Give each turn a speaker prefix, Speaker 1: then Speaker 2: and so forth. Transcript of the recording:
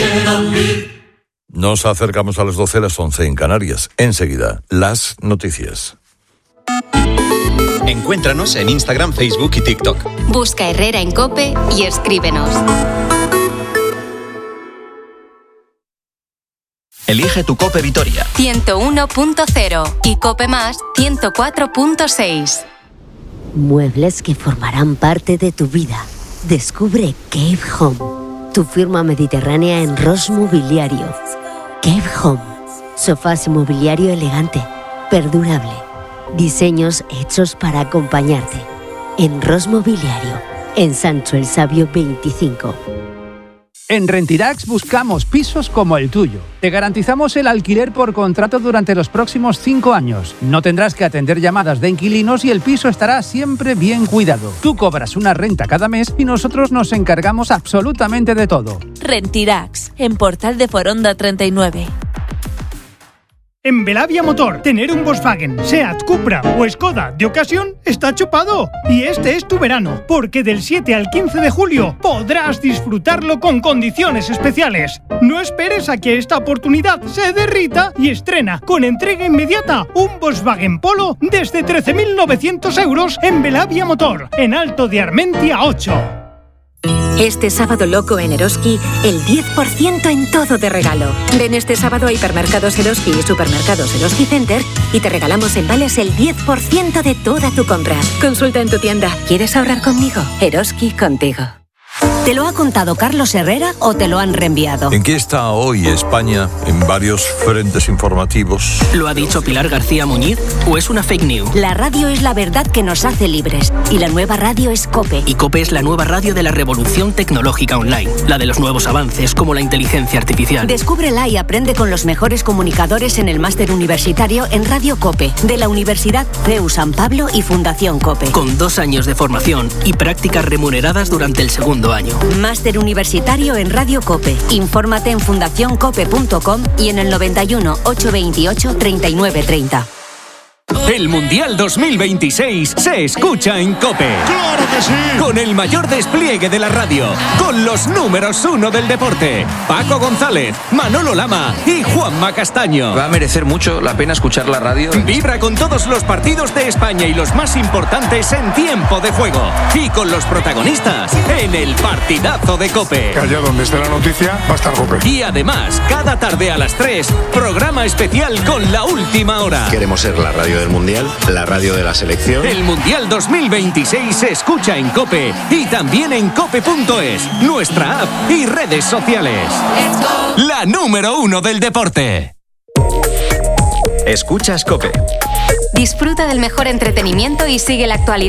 Speaker 1: Nos acercamos a las 12, las 11 en Canarias. Enseguida, las noticias.
Speaker 2: Encuéntranos en Instagram, Facebook y TikTok.
Speaker 3: Busca Herrera en COPE y escríbenos.
Speaker 2: Elige tu COPE Vitoria.
Speaker 3: 101.0 y COPE Más 104.6.
Speaker 4: Muebles que formarán parte de tu vida. Descubre Cave Home, tu firma mediterránea en Ros Mobiliario. Cave Home, sofás y mobiliario elegante, perdurable. Diseños hechos para acompañarte. En Ros Mobiliario, en Sancho el Sabio 25.
Speaker 5: En Rentirax buscamos pisos como el tuyo. Te garantizamos el alquiler por contrato durante los próximos 5 años. No tendrás que atender llamadas de inquilinos y el piso estará siempre bien cuidado. Tú cobras una renta cada mes y nosotros nos encargamos absolutamente de todo.
Speaker 6: Rentirax, en Portal de Foronda 39.
Speaker 7: En Belavia Motor, tener un Volkswagen, Seat, Cupra o Skoda de ocasión está chupado. Y este es tu verano, porque del 7 al 15 de julio podrás disfrutarlo con condiciones especiales. No esperes a que esta oportunidad se derrita y estrena con entrega inmediata un Volkswagen Polo desde 13.900 euros en Belavia Motor, en Alto de Armentia 8.
Speaker 8: Este sábado loco en Eroski, el 10% en todo de regalo. Ven este sábado a Hipermercados Eroski y Supermercados Eroski Center y te regalamos en vales el 10% de toda tu compra. Consulta en tu tienda. ¿Quieres ahorrar conmigo? Eroski contigo.
Speaker 9: ¿Te lo ha contado Carlos Herrera o te lo han reenviado?
Speaker 1: ¿En qué está hoy España en varios frentes informativos?
Speaker 10: ¿Lo ha dicho Pilar García Muñiz o es una fake news?
Speaker 9: La radio es la verdad que nos hace libres y la nueva radio es COPE.
Speaker 10: Y COPE es la nueva radio de la revolución tecnológica online, la de los nuevos avances como la inteligencia artificial.
Speaker 9: Descúbrela y aprende con los mejores comunicadores en el máster universitario en Radio COPE de la Universidad CEU San Pablo y Fundación COPE.
Speaker 10: Con 2 años de formación y prácticas remuneradas durante el segundo año.
Speaker 9: Máster universitario en Radio COPE. Infórmate en fundacioncope.com y en el 91 828 3930.
Speaker 11: El Mundial 2026 se escucha en COPE.
Speaker 12: ¡Claro que sí!
Speaker 11: Con el mayor despliegue de la radio, con los números 1 del deporte, Paco González, Manolo Lama y Juanma Castaño.
Speaker 13: Va a merecer mucho la pena escuchar la radio.
Speaker 11: Vibra con todos los partidos de España y los más importantes en tiempo de juego. Y con los protagonistas en el partidazo de COPE.
Speaker 12: Allá donde esté la noticia va a estar COPE.
Speaker 11: Y además, cada tarde a las 3, programa especial con La Última Hora.
Speaker 13: Queremos ser la radio del Mundial, la radio de la selección.
Speaker 11: El Mundial 2026 se escucha en COPE y también en cope.es, nuestra app y redes sociales. La número 1 del deporte.
Speaker 2: Escuchas COPE.
Speaker 3: Disfruta del mejor entretenimiento y sigue la actualidad